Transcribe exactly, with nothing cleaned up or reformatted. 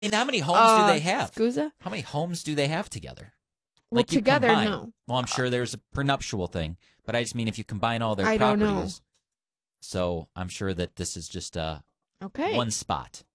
And how many homes Uh, do they have? Scusa? How many homes do they have together? Well, Like you together, combine. no. Well, I'm sure there's a prenuptial thing, but I just mean if you combine all their I don't properties. know. So I'm sure that this is just uh, Okay. one spot.